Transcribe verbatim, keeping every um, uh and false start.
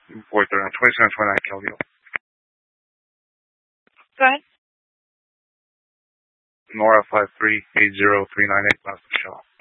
Report there on twenty-seven twenty-nine Kelvio. Go ahead. Nora five three eight zero three nine eight, Master Shaw.